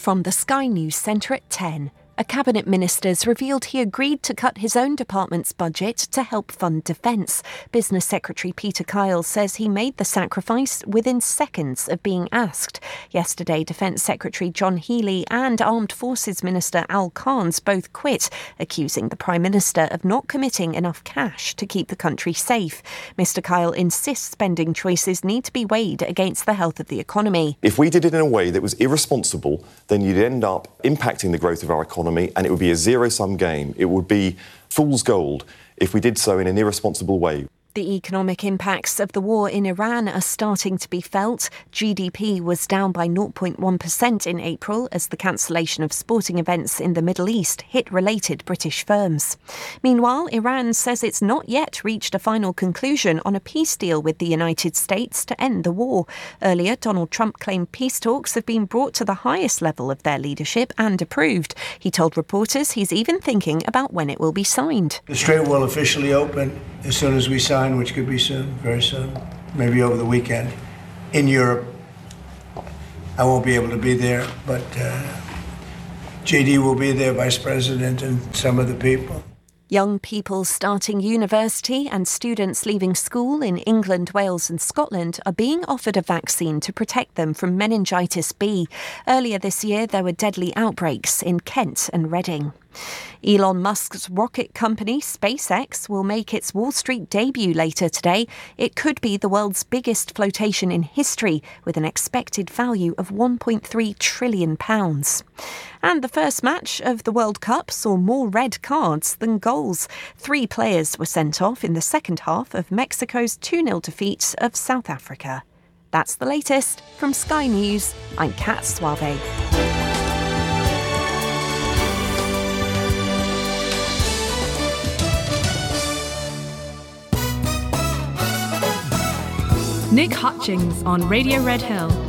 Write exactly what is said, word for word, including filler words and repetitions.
from the Sky News Centre at ten. A cabinet minister's revealed he agreed to cut his own department's budget to help fund defence. Business Secretary Peter Kyle says he made the sacrifice within seconds of being asked. Yesterday, Defence Secretary John Healey and Armed Forces Minister Al Carnes both quit, accusing the Prime Minister of not committing enough cash to keep the country safe. Mr Kyle insists spending choices need to be weighed against the health of the economy. If we did it in a way that was irresponsible, then you'd end up impacting the growth of our economy, and it would be a zero-sum game. It would be fool's gold if we did so in an irresponsible way. The economic impacts of the war in Iran are starting to be felt. G D P was down by zero point one percent in April as the cancellation of sporting events in the Middle East hit related British firms. Meanwhile, Iran says it's not yet reached a final conclusion on a peace deal with the United States to end the war. Earlier, Donald Trump claimed peace talks have been brought to the highest level of their leadership and approved. He told reporters he's even thinking about when it will be signed. The Strait will officially open as soon as we sign, which could be soon, very soon, maybe over the weekend. In Europe, I won't be able to be there, but uh, J D will be there, Vice President, and some of the people. Young people starting university and students leaving school in England, Wales and Scotland are being offered a vaccine to protect them from meningitis B. Earlier this year, there were deadly outbreaks in Kent and Reading. Elon Musk's rocket company, SpaceX, will make its Wall Street debut later today. It could be the world's biggest flotation in history, with an expected value of one point three trillion pounds. And the first match of the World Cup saw more red cards than goals. Three players were sent off in the second half of Mexico's two nil defeat of South Africa. That's the latest from Sky News. I'm Kat Suave. Nick Hutchings on Radio Red Hill.